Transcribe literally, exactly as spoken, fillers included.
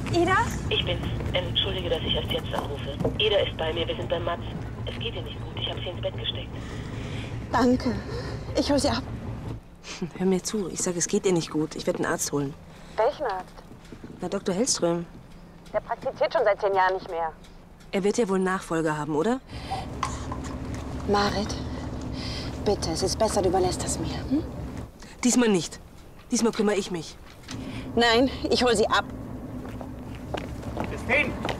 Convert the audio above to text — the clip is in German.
Ida? Ich bin's. Entschuldige, dass ich erst jetzt anrufe. Ida ist bei mir, wir sind bei Mats. Es geht ihr nicht gut, ich habe sie ins Bett gesteckt. Danke. Ich hole sie ab. Hör mir zu, ich sage, es geht ihr nicht gut. Ich werde einen Arzt holen. Welchen Arzt? Na, Doktor Hellström. Der praktiziert schon seit zehn Jahren nicht mehr. Er wird ja wohl einen Nachfolger haben, oder? Marit, bitte, es ist besser, du überlässt das mir. Hm? Diesmal nicht. Diesmal kümmere ich mich. Nein, ich hole sie ab. Christine!